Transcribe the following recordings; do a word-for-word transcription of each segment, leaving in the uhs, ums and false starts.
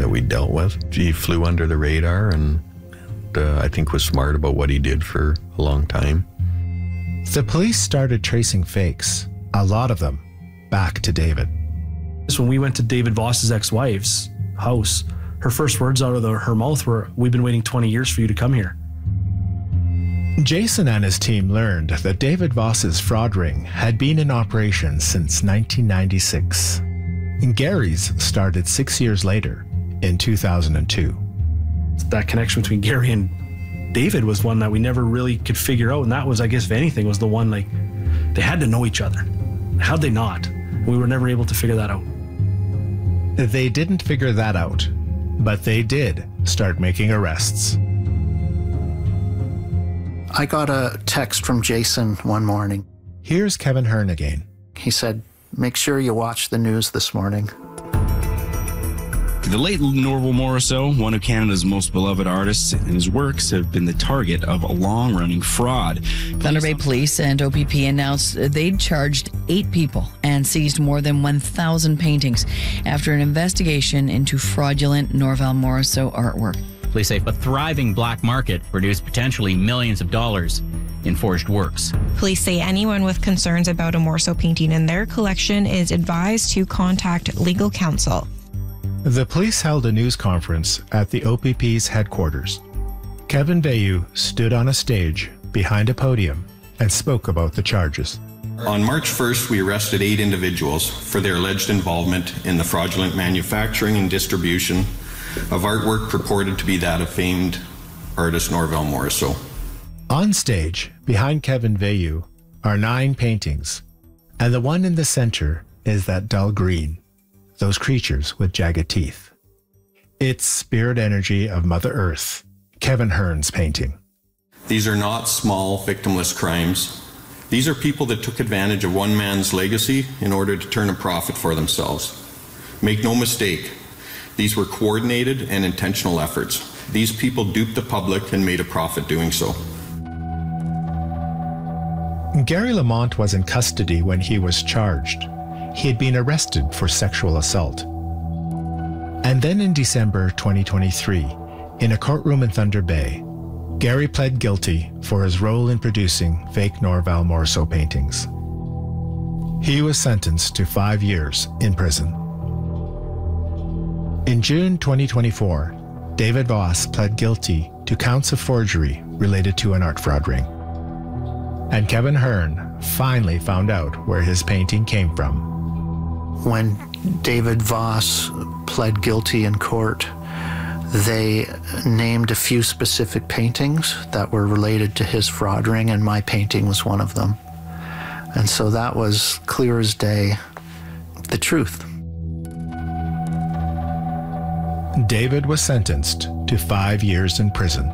that we dealt with. He flew under the radar and uh, I think was smart about what he did for a long time. The police started tracing fakes, a lot of them, back to David. When we went to David Voss's ex-wife's house, her first words out of the, her mouth were, "We've been waiting twenty years for you to come here." Jason and his team learned that David Voss's fraud ring had been in operation since nineteen ninety-six. And Gary's started six years later, in two thousand two. That connection between Gary and David was one that we never really could figure out, and that was, I guess, if anything, was the one, like, they had to know each other. How'd they not? We were never able to figure that out. They didn't figure that out, but they did start making arrests. I got a text from Jason one morning. Here's Kevin Hearn again. He said, "Make sure you watch the news this morning." The late Norval Morrisseau, one of Canada's most beloved artists, and his works have been the target of a long-running fraud. Thunder Bay Police and O P P announced they'd charged eight people and seized more than one thousand paintings after an investigation into fraudulent Norval Morrisseau artwork. Police say a thriving black market produced potentially millions of dollars in forged works. Police say anyone with concerns about a Morrisseau painting in their collection is advised to contact legal counsel. The police held a news conference at the O P P's headquarters. Kevin Veilleux stood on a stage behind a podium and spoke about the charges. On March first, we arrested eight individuals for their alleged involvement in the fraudulent manufacturing and distribution of artwork purported to be that of famed artist Norval Morrisseau. On stage, behind Kevin Veilleux, are nine paintings, and the one in the center is that dull green, those creatures with jagged teeth. It's Spirit Energy of Mother Earth, Kevin Hearn's painting. These are not small, victimless crimes. These are people that took advantage of one man's legacy in order to turn a profit for themselves. Make no mistake, these were coordinated and intentional efforts. These people duped the public and made a profit doing so. Gary Lamont was in custody when he was charged. He had been arrested for sexual assault. And then in December twenty twenty-three, in a courtroom in Thunder Bay, Gary pled guilty for his role in producing fake Norval Morrisseau paintings. He was sentenced to five years in prison. In June twenty twenty-four, David Voss pled guilty to counts of forgery related to an art fraud ring. And Kevin Hearn finally found out where his painting came from. When David Voss pled guilty in court, they named a few specific paintings that were related to his fraud ring, and my painting was one of them. And so that was clear as day, the truth. David was sentenced to five years in prison.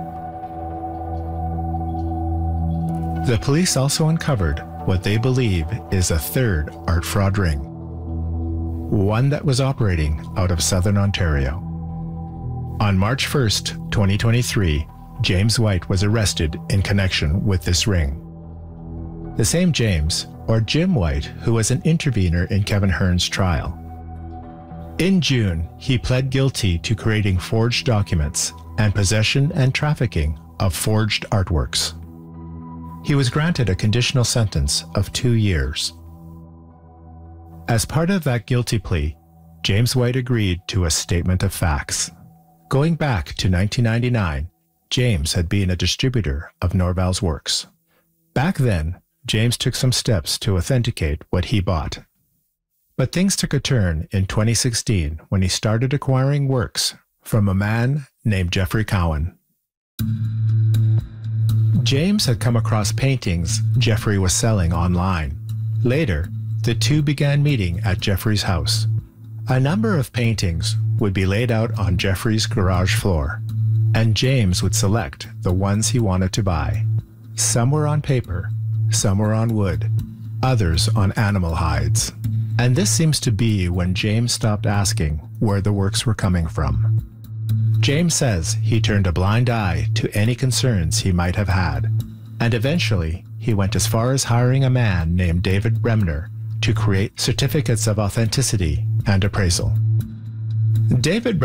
The police also uncovered what they believe is a third art fraud ring, one that was operating out of southern Ontario. On March first, twenty twenty-three, James White was arrested in connection with this ring. The same James, or Jim White, who was an intervener in Kevin Hearn's trial. In June, he pled guilty to creating forged documents and possession and trafficking of forged artworks. He was granted a conditional sentence of two years. As part of that guilty plea, James White agreed to a statement of facts. Going back to nineteen ninety-nine, James had been a distributor of Norval's works. Back then, James took some steps to authenticate what he bought. But things took a turn in twenty sixteen when he started acquiring works from a man named Jeffrey Cowan. James had come across paintings Jeffrey was selling online. Later, the two began meeting at Jeffrey's house. A number of paintings would be laid out on Jeffrey's garage floor, and James would select the ones he wanted to buy. Some were on paper, some were on wood, others on animal hides. And this seems to be when James stopped asking where the works were coming from. James says he turned a blind eye to any concerns he might have had, and eventually he went as far as hiring a man named David Bremner to create certificates of authenticity and appraisal. David